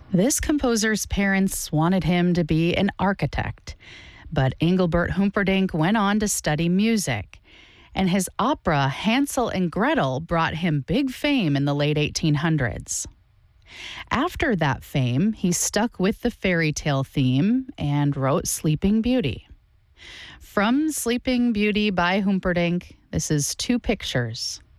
This composer's parents wanted him to be an architect, but Engelbert Humperdinck went on to study music, and his opera Hansel and Gretel brought him big fame in the late 1800s. After that fame, he stuck with the fairy tale theme and wrote Sleeping Beauty. From Sleeping Beauty by Humperdinck, this is Two Pictures.